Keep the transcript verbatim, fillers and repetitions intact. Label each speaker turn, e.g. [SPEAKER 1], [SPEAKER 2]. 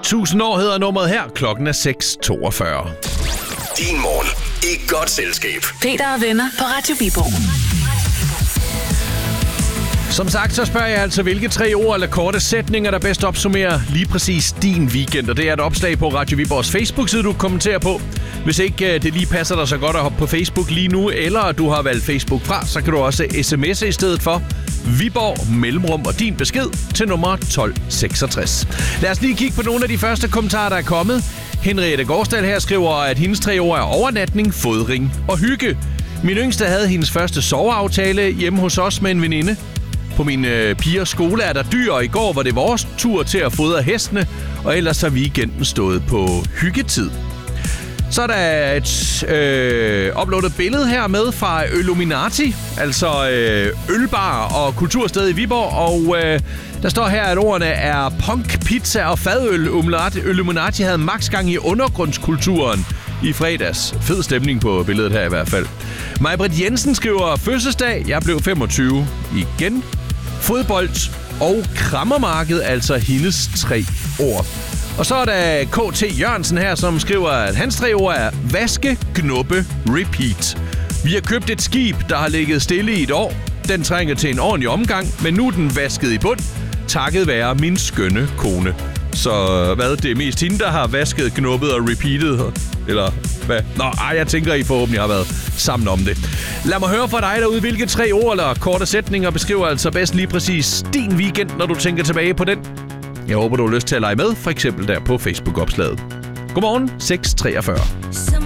[SPEAKER 1] tusind år hedder nummeret her. Klokken er seks toogfyrre.
[SPEAKER 2] Din morgen i godt selskab.
[SPEAKER 3] Peter og venner på Radio Viborg.
[SPEAKER 1] Som sagt, så spørger jeg altså, hvilke tre ord eller korte sætninger, der bedst opsummerer lige præcis din weekend. Og det er et opslag på Radio Viborgs Facebook-side, du kommenterer på. Hvis ikke det lige passer dig så godt at hoppe på Facebook lige nu, eller du har valgt Facebook fra, så kan du også sms'e i stedet for Viborg, mellemrum og din besked til nummer tolv seksogtres. Lad os lige kigge på nogle af de første kommentarer, der er kommet. Henriette Gårdsdal her skriver, at hendes tre ord er overnatning, fodring og hygge. Min yngste havde hendes første soveaftale hjemme hos os med en veninde. På min øh, pigers skole er der dyr, og i går var det vores tur til at fodre hestene, og ellers har weekenden stået på hyggetid. Så er der et øh, uploadet billede her med fra Illuminati, altså øh, ølbar og kultursted i Viborg, og øh, der står her, at ordene er punk, pizza og fadøl. Illuminati havde maks gang i undergrundskulturen i fredags. Fed stemning på billedet her i hvert fald. Majbrit Jensen skriver fødselsdag, jeg blev femogtyve igen. Fodbold og krammermarked, altså hendes tre ord. Og så er der K T Jørgensen her, som skriver, at hans tre ord er vaske, knuppe, repeat. Vi har købt et skib, der har ligget stille i et år. Den trænger til en ordentlig omgang, men nu er den vasket i bund, takket være min skønne kone. Så hvad, det er mest hende, der har vasket, knuppet og repeatet? Eller hvad? Nå, ej, jeg tænker, I forhåbentlig har været sammen om det. Lad mig høre fra dig derude, hvilke tre ord eller korte sætninger beskriver altså bedst lige præcis din weekend, når du tænker tilbage på den. Jeg håber, du har lyst til at lege med, for eksempel der på Facebook-opslaget. Godmorgen, seks treogfyrre.